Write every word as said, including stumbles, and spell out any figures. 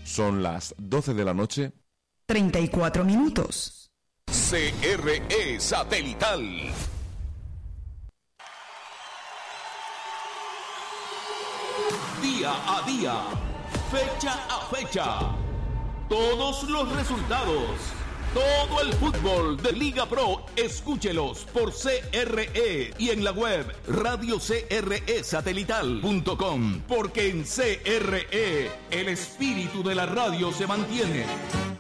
Son las doce de la noche. treinta y cuatro minutos. C R E Satelital. Día a día, fecha a fecha, todos los resultados, todo el fútbol de Liga Pro, escúchelos por C R E y en la web radio c r e satelital punto com, porque en C R E el espíritu de la radio se mantiene.